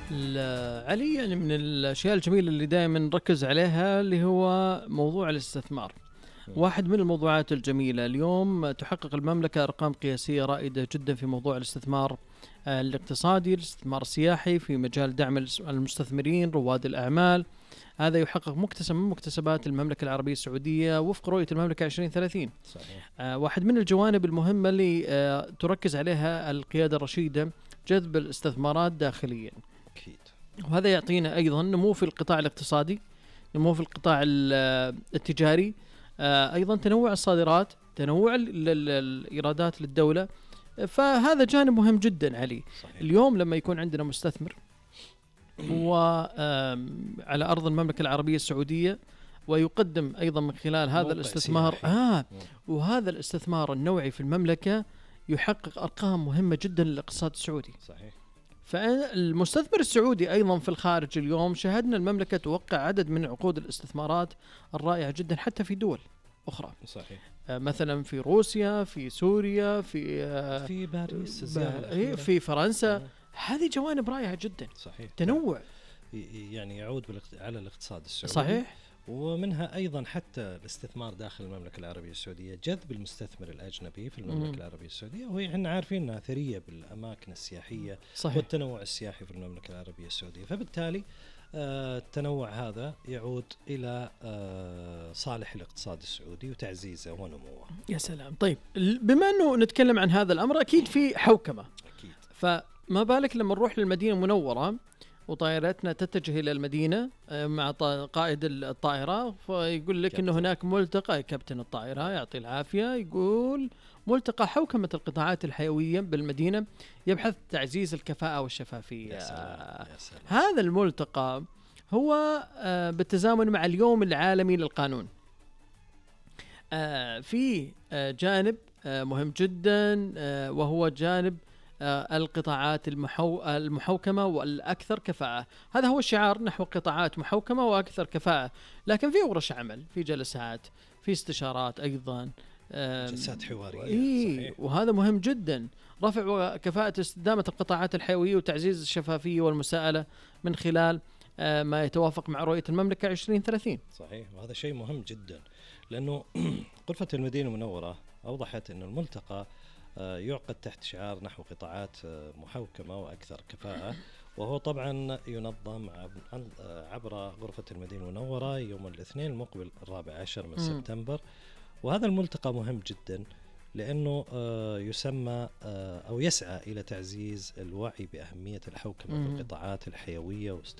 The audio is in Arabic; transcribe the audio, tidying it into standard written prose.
علي، يعني من الأشياء الجميلة اللي دائما نركز عليها اللي هو موضوع الاستثمار. واحد من الموضوعات الجميلة اليوم تحقق المملكة أرقام قياسية رائدة جدا في موضوع الاستثمار الاقتصادي، الاستثمار السياحي في مجال دعم المستثمرين رواد الأعمال. هذا يحقق مكتسب من مكتسبات المملكة العربية السعودية وفق رؤية المملكة 2030. صحيح. واحد من الجوانب المهمة اللي تركز عليها القيادة الرشيدة جذب الاستثمارات داخليا، أكيد. وهذا يعطينا أيضا نمو في القطاع الاقتصادي، نمو في القطاع التجاري، أيضا تنوع الصادرات، تنوع الإيرادات للدولة. فهذا جانب مهم جدا علي. صحيح. اليوم لما يكون عندنا مستثمر وعلى أرض المملكة العربية السعودية ويقدم أيضا من خلال هذا الاستثمار وهذا الاستثمار النوعي في المملكة يحقق أرقام مهمة جدا للاقتصاد السعودي. صحيح. فالمستثمر السعودي أيضا في الخارج اليوم شاهدنا المملكة توقع عدد من عقود الاستثمارات الرائعة جدا حتى في دول أخرى. صحيح. مثلا في روسيا، في سوريا، في باريس، في فرنسا. هذه جوانب رائعة جدا. صحيح. تنوع يعني يعود على الاقتصاد السعودي. صحيح. ومنها أيضا حتى الاستثمار داخل المملكة العربية السعودية، جذب المستثمر الأجنبي في المملكة العربية السعودية، وهي احنا عارفين أنها ثرية بالأماكن السياحية. صحيح. والتنوع السياحي في المملكة العربية السعودية، فبالتالي التنوع هذا يعود إلى صالح الاقتصاد السعودي وتعزيزه ونموه. يا سلام. طيب بما أنه نتكلم عن هذا الأمر أكيد في حوكمة. أكيد. فما بالك لما نروح للمدينة المنورة وطائرتنا تتجه إلى المدينة مع قائد الطائرة، فيقول لك أنه هناك ملتقى، كابتن الطائرة يعطي العافية، يقول ملتقى حوكمة القطاعات الحيوية بالمدينة يبحث تعزيز الكفاءة والشفافية. يا سلام. يا سلام. هذا الملتقى هو بالتزامن مع اليوم العالمي للقانون. في جانب مهم جدا وهو جانب القطاعات المحوكمة والأكثر كفاءة. هذا هو الشعار، نحو قطاعات محوكمة وأكثر كفاءة. لكن في ورش عمل، في جلسات، في استشارات، أيضا جلسات حوارية. صحيح. وهذا مهم جدا، رفع كفاءة استدامة القطاعات الحيوية وتعزيز الشفافية والمساءلة من خلال ما يتوافق مع رؤية المملكة 2030. صحيح. وهذا شيء مهم جدا، لأنه غرفة المدينة المنورة أوضحت أن الملتقى يعقد تحت شعار نحو قطاعات محوكمة وأكثر كفاءة، وهو طبعا ينظم عبر غرفة المدينة المنورة يوم الاثنين المقبل 14 من سبتمبر. وهذا الملتقى مهم جدا لأنه يسمى أو يسعى إلى تعزيز الوعي بأهمية الحوكمة في القطاعات الحيوية